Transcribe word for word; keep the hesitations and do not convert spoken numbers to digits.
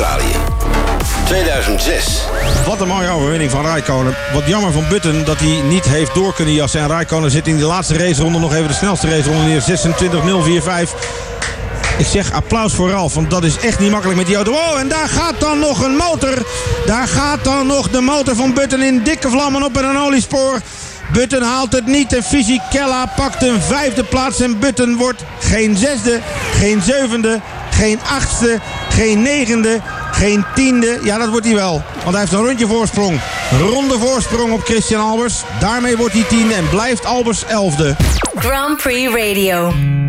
Australië. tweeduizend zes. Wat een mooie overwinning van Räikkönen. Wat jammer van Button dat hij niet heeft door kunnen jassen. En Räikkönen zit in de laatste raceronde nog even de snelste raceronde neer. zesentwintig nul vijfenveertig. Ik zeg applaus voor Ralf, want dat is echt niet makkelijk met die auto. Oh, en daar gaat dan nog een motor. Daar gaat dan nog de motor van Button in dikke vlammen op en een oliespoor. Button haalt het niet en Fisichella pakt een vijfde plaats. En Button wordt geen zesde, geen zevende, geen achtste, geen negende, geen tiende. Ja, dat wordt hij wel, want hij heeft een rondje voorsprong. Ronde voorsprong op Christian Albers. Daarmee wordt hij tiende en blijft Albers elfde. Grand Prix Radio.